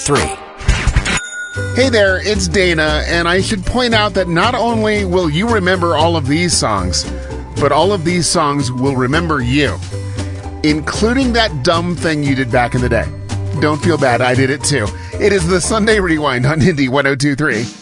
3. Hey there, it's Dana, and I should point out that not only will you remember all of these songs, but all of these songs will remember you, including that dumb thing you did back in the day. Don't feel bad, I did it too. It is the Sunday Rewind on Indie 102.3.